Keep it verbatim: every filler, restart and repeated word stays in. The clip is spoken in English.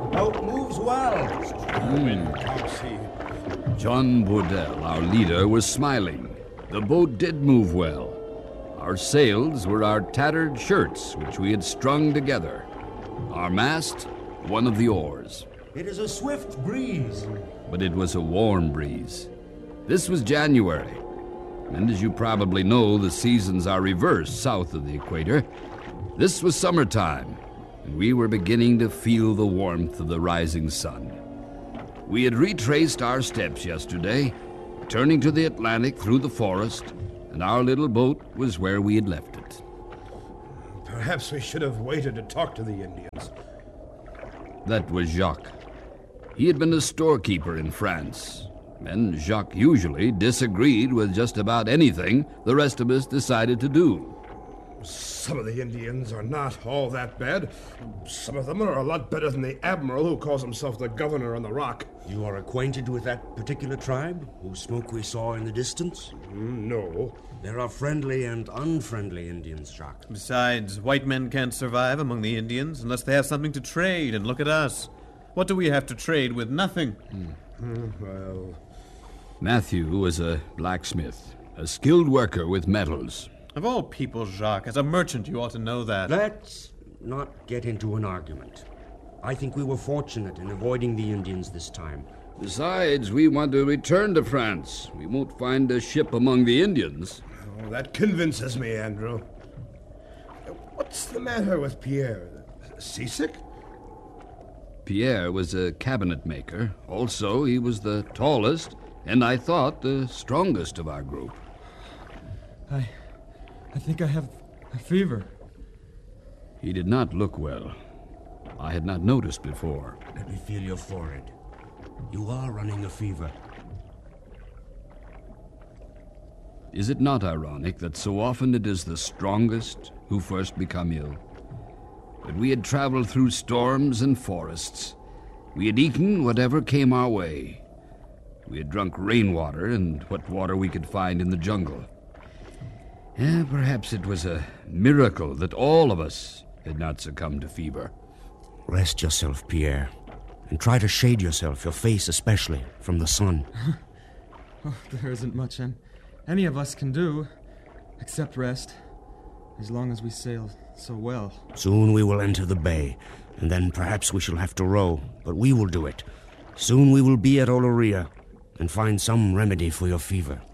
Boat moves well. Mm. Can't see. John Bourdelle, our leader, was smiling. The boat did move well. Our sails were our tattered shirts, which we had strung together. Our mast, one of the oars. It is a swift breeze. But it was a warm breeze. This was January, and as you probably know, the seasons are reversed south of the equator. This was summertime, and we were beginning to feel the warmth of the rising sun. We had retraced our steps yesterday, turning to the Atlantic through the forest, and our little boat was where we had left it. Perhaps we should have waited to talk to the Indians. That was Jacques. He had been a storekeeper in France, and Jacques usually disagreed with just about anything the rest of us decided to do. Some of the Indians are not all that bad. Some of them are a lot better than the admiral who calls himself the governor on the rock. You are acquainted with that particular tribe whose smoke we saw in the distance? Mm, no. There are friendly and unfriendly Indians, Jacques. Besides, white men can't survive among the Indians unless they have something to trade, and look at us. What do we have to trade with? Nothing. Mm. Mm, well... Matthew was a blacksmith, a skilled worker with metals. Of all people, Jacques, as a merchant, you ought to know that. Let's not get into an argument. I think we were fortunate in avoiding the Indians this time. Besides, we want to return to France. We won't find a ship among the Indians. Oh, that convinces me, Andrew. What's the matter with Pierre? Seasick? Pierre was a cabinet maker. Also, he was the tallest, and I thought the strongest of our group. I... I think I have a fever. He did not look well. I had not noticed before. Let me feel your forehead. You are running a fever. Is it not ironic that so often it is the strongest who first become ill? But we had traveled through storms and forests. We had eaten whatever came our way. We had drunk rainwater and what water we could find in the jungle. Eh, perhaps it was a miracle that all of us had not succumbed to fever. Rest yourself, Pierre, and try to shade yourself, your face especially, from the sun. Oh, there isn't much an, any of us can do, except rest, as long as we sail so well. Soon we will enter the bay, and then perhaps we shall have to row, but we will do it. Soon we will be at Oloria, and find some remedy for your fever.